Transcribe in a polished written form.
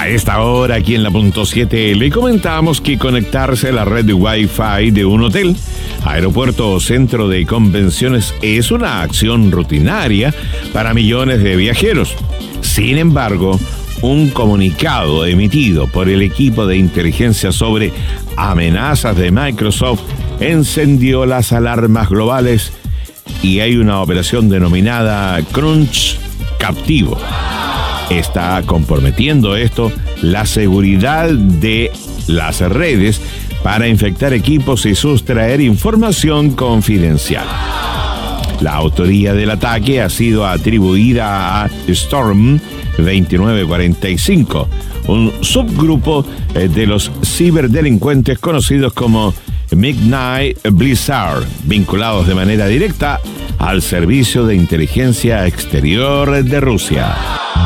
A esta hora, aquí en la punto 7, le comentamos que conectarse a la red de Wi-Fi de un hotel, aeropuerto o centro de convenciones es una acción rutinaria para millones de viajeros. Sin embargo, un comunicado emitido por el equipo de inteligencia sobre amenazas de Microsoft encendió las alarmas globales y hay una operación denominada Crunch Captivo. Está comprometiendo esto la seguridad de las redes para infectar equipos y sustraer información confidencial. La autoría del ataque ha sido atribuida a Storm 2945, un subgrupo de los ciberdelincuentes conocidos como Midnight Blizzard, vinculados de manera directa al Servicio de Inteligencia Exterior de Rusia.